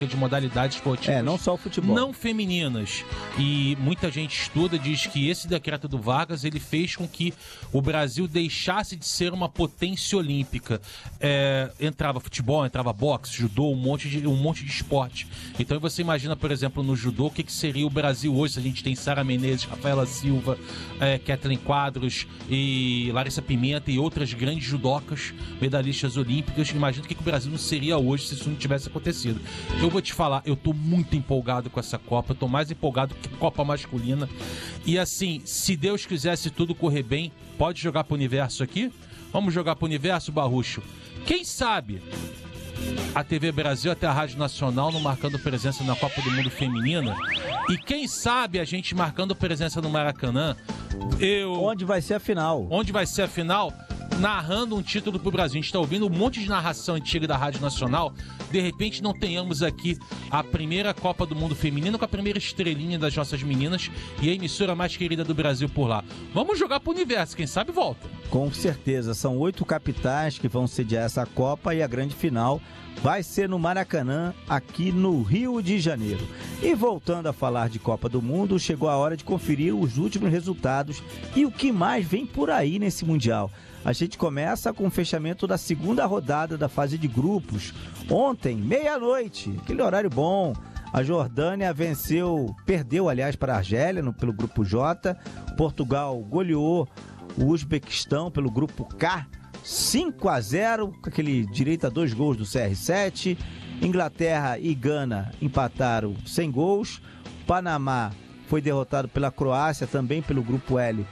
de modalidades esportivas. Não só o futebol. Não femininas. E muita gente estuda, diz que esse decreto do Vargas, ele fez com que o Brasil deixasse de ser uma potência olímpica. Entrava futebol, entrava boxe, judô, um monte de esporte. Então você imagina, por exemplo, no judô, o que seria o Brasil hoje, se a gente tem Sara Menezes, Rafaela Silva, Kathleen Quadros e Larissa Pimenta e outras grandes judocas, medalhistas olímpicas. Imagina o que o Brasil não seria hoje se isso não tivesse acontecido. Eu vou te falar, eu tô muito empolgado com essa Copa, tô mais empolgado que a Copa masculina. E assim, se Deus quiser, se tudo correr bem, pode jogar pro universo aqui? Vamos jogar pro universo, Barrucho? Quem sabe a TV Brasil, até a Rádio Nacional, não marcando presença na Copa do Mundo Feminina? E quem sabe a gente marcando presença no Maracanã? Onde vai ser a final? Onde vai ser a final? Narrando um título pro Brasil. A gente tá ouvindo um monte de narração antiga da Rádio Nacional. De repente não tenhamos aqui a primeira Copa do Mundo Feminino com a primeira estrelinha das nossas meninas e a emissora mais querida do Brasil por lá. Vamos jogar pro universo, quem sabe volta. Com certeza, são 8 capitais que vão sediar essa Copa e a grande final vai ser no Maracanã, aqui no Rio de Janeiro. E voltando a falar de Copa do Mundo, chegou a hora de conferir os últimos resultados e o que mais vem por aí nesse Mundial. A gente começa com o fechamento da segunda rodada da fase de grupos. Ontem, meia-noite, aquele horário bom, a Jordânia perdeu, aliás, para a Argélia pelo grupo J. Portugal goleou o Uzbequistão pelo grupo K, 5-0, com aquele direito a 2 gols do CR7. Inglaterra e Gana empataram sem gols. Panamá foi derrotado pela Croácia, também pelo grupo L,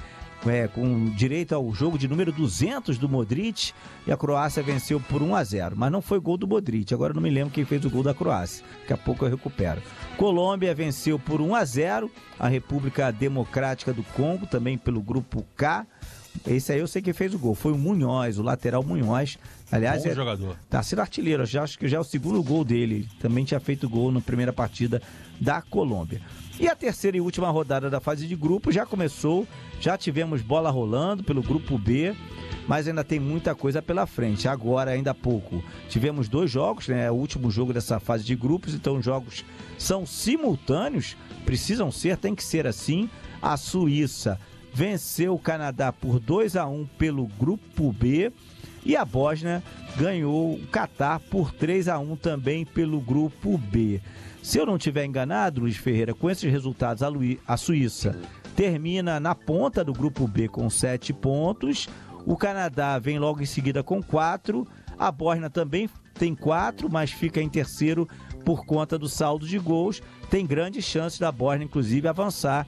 com direito ao jogo de número 200 do Modric, e a Croácia venceu por 1-0, mas não foi gol do Modric. Agora eu não me lembro quem fez o gol da Croácia, daqui a pouco eu recupero. Colômbia venceu por 1-0 a República Democrática do Congo, também pelo grupo K. Esse aí eu sei quem fez o gol, foi o Munhoz, o lateral Munhoz. Aliás, bom jogador. Tá sendo artilheiro, acho que já é o segundo gol dele. Também tinha feito gol na primeira partida da Colômbia. E a terceira e última rodada da fase de grupo já começou, já tivemos bola rolando pelo grupo B, mas ainda tem muita coisa pela frente. Agora, ainda há pouco, tivemos 2 jogos, né? O último jogo dessa fase de grupos, então os jogos são simultâneos, precisam ser, tem que ser assim. A Suíça venceu o Canadá por 2-1 pelo grupo B e a Bósnia ganhou o Catar por 3-1 também pelo grupo B. Se eu não estiver enganado, Luiz Ferreira, com esses resultados, a Suíça termina na ponta do grupo B com 7 pontos, o Canadá vem logo em seguida com 4, a Bósnia também tem 4, mas fica em terceiro por conta do saldo de gols. Tem grandes chances da Bósnia, inclusive, avançar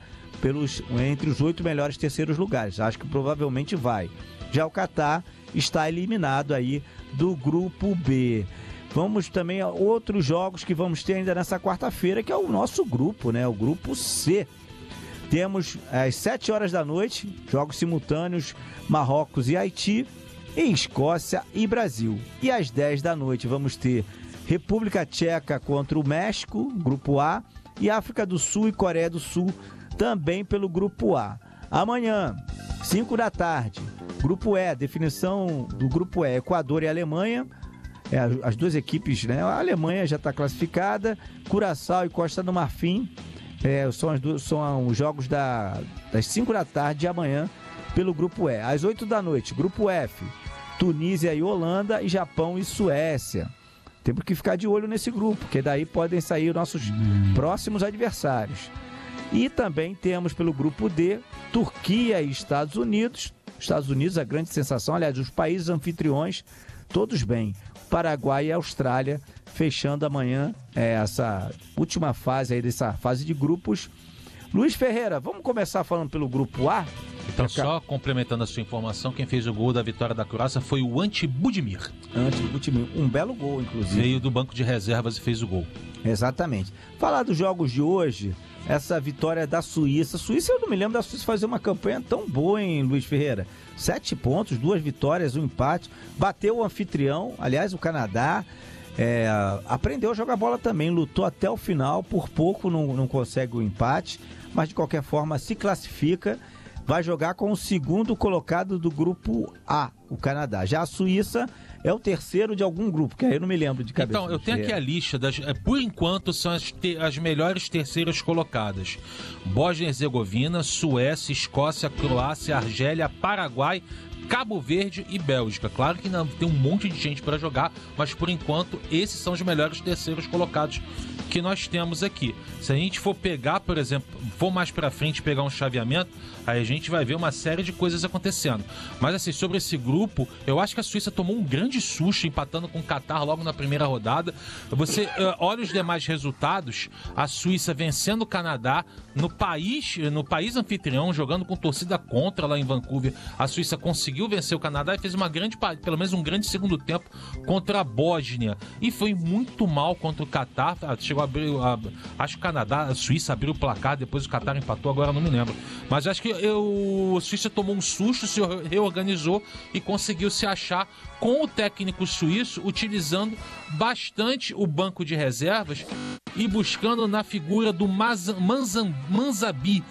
entre os 8 melhores terceiros lugares. Acho que provavelmente vai. Já o Catar está eliminado aí do grupo B. Vamos também a outros jogos que vamos ter ainda nessa quarta-feira, que é o nosso grupo, né? O grupo C. Temos às 7 horas da noite, jogos simultâneos, Marrocos e Haiti, e Escócia e Brasil. E às 10 da noite vamos ter República Tcheca contra o México, grupo A, e África do Sul e Coreia do Sul, também pelo grupo A. Amanhã, 5 da tarde, grupo E, definição do grupo E, Equador e Alemanha. As duas equipes, né? A Alemanha já está classificada, Curaçao e Costa do Marfim, são os jogos das 5 da tarde de amanhã pelo grupo E. Às 8 da noite, grupo F, Tunísia e Holanda, e Japão e Suécia. Temos que ficar de olho nesse grupo, porque daí podem sair os nossos próximos adversários. E também temos pelo grupo D, Turquia e Estados Unidos. Estados Unidos, a grande sensação, aliás, os países anfitriões, todos bem. Paraguai e Austrália, fechando amanhã essa última fase aí dessa fase de grupos. Luiz Ferreira, vamos começar falando pelo grupo A? Então, só complementando a sua informação, quem fez o gol da vitória da Croácia foi o Ante Budimir. Um belo gol, inclusive. Veio do banco de reservas e fez o gol. Exatamente. Falar dos jogos de hoje, essa vitória da Suíça. Suíça, eu não me lembro da Suíça fazer uma campanha tão boa, hein, Luiz Ferreira? 7 pontos, 2 vitórias, 1 empate. Bateu o anfitrião, aliás, o Canadá. Aprendeu a jogar bola também, lutou até o final, por pouco não consegue o empate, mas de qualquer forma se classifica. Vai jogar com o segundo colocado do grupo A, o Canadá. Já a Suíça é o terceiro de algum grupo, que aí eu não me lembro de cabeça. Então, eu tenho aqui a lista por enquanto, são as melhores terceiras colocadas. Bósnia e Herzegovina, Suécia, Escócia, Croácia, Argélia, Paraguai, Cabo Verde e Bélgica. Claro que não, tem um monte de gente para jogar, mas por enquanto esses são os melhores terceiros colocados que nós temos aqui. Se a gente for pegar, por exemplo, for mais para frente pegar um chaveamento, aí a gente vai ver uma série de coisas acontecendo. Mas assim, sobre esse grupo, eu acho que a Suíça tomou um grande susto empatando com o Catar logo na primeira rodada. Você olha os demais resultados, a Suíça vencendo o Canadá no país anfitrião, jogando com torcida contra lá em Vancouver. A Suíça conseguiu vencer o Canadá e fez pelo menos um grande segundo tempo contra a Bósnia. E foi muito mal contra o Catar. Chegou a abrir, acho que a Suíça abriu o placar, depois o Catar empatou, agora não me lembro. Mas acho que a Suíça tomou um susto, se reorganizou e conseguiu se achar com o técnico suíço, utilizando bastante o banco de reservas e buscando na figura do Manzambi,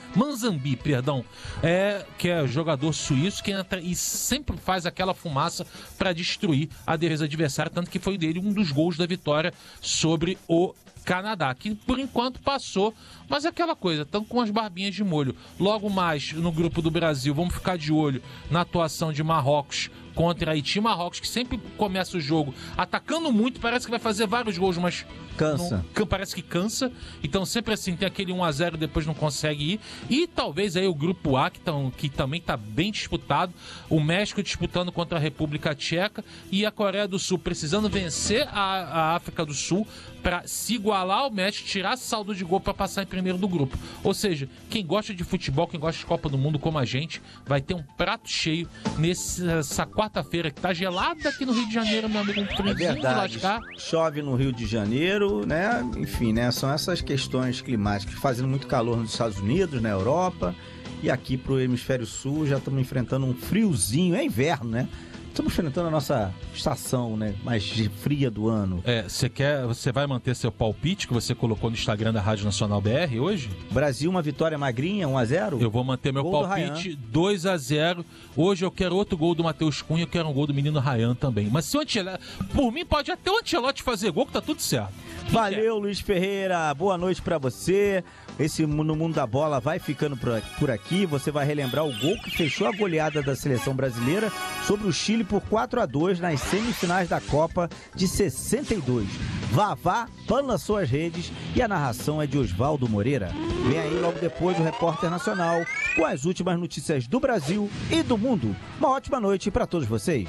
que é jogador suíço que entra e sempre faz aquela fumaça para destruir a defesa adversária, tanto que foi dele um dos gols da vitória sobre o Canadá, que por enquanto passou, mas é aquela coisa, estão com as barbinhas de molho. Logo mais no grupo do Brasil, vamos ficar de olho na atuação de Marrocos contra Haiti. Marrocos que sempre começa o jogo atacando muito, parece que vai fazer vários gols, mas cansa. Parece que cansa. Então sempre assim, tem aquele 1-0 depois não consegue ir. E talvez aí o grupo A, que também está bem disputado, o México disputando contra a República Tcheca e a Coreia do Sul precisando vencer a África do Sul para se igualar ao México, tirar saldo de gol para passar em primeiro do grupo. Ou seja, quem gosta de futebol, quem gosta de Copa do Mundo como a gente, vai ter um prato cheio nessa quarta-feira que tá gelada aqui no Rio de Janeiro, meu amigo, um friozinho de lascar. Chove no Rio de Janeiro, né? Enfim, né? São essas questões climáticas, fazendo muito calor nos Estados Unidos, na Europa, e aqui pro hemisfério sul já estamos enfrentando um friozinho, é inverno, né? Estamos enfrentando a nossa estação, né, mais fria do ano. Você vai manter seu palpite que você colocou no Instagram da Rádio Nacional BR hoje? Brasil, uma vitória magrinha, 1-0? Eu vou manter meu palpite 2-0. Hoje eu quero outro gol do Matheus Cunha, eu quero um gol do menino Ryan também. Mas se o Ancelotti, por mim pode até o Ancelotti fazer gol, que tá tudo certo. Valeu, Luiz Ferreira. Boa noite pra você. Esse No Mundo da Bola vai ficando por aqui. Você vai relembrar o gol que fechou a goleada da seleção brasileira sobre o Chile por 4-2 nas semifinais da Copa de 62. Vavá balançou as redes e a narração é de Oswaldo Moreira. Vem aí logo depois o Repórter Nacional com as últimas notícias do Brasil e do mundo. Uma ótima noite pra todos vocês.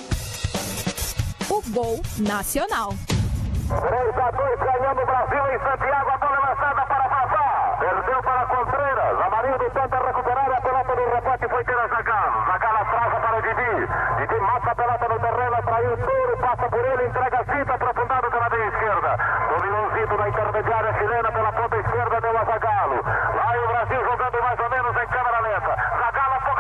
O Gol Nacional. 3-2 ganhando o Brasil em Santiago, a bola lançada para Vavá. Perdeu para Contreras. Amarildo tenta recuperar a pelota do rebote, foi ter a Zagallo. Zagallo frasa para o Didi. Didi mata a pelota no terreno, atraiu o Touro, passa por ele, entrega a fita, aprofundado pela meia esquerda. Dominou o Zito na intermediária,